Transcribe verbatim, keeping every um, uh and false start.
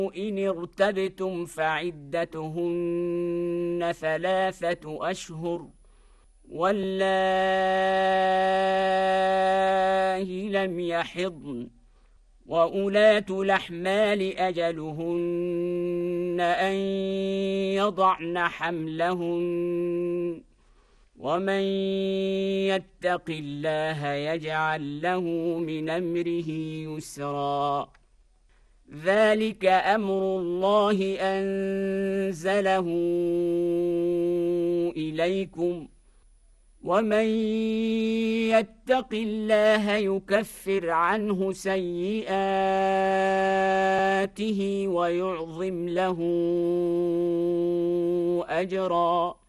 إن ارتبتم فعدتهن ثلاثة أشهر واللائي لم يحضن وأولاة الأحمال أجلهن أن يضعن حملهن ومن يتق الله يجعل له من أمره يسرا ذلك أمر الله أنزله إليكم ومن يتق الله يكفر عنه سيئاته ويعظم له أجرا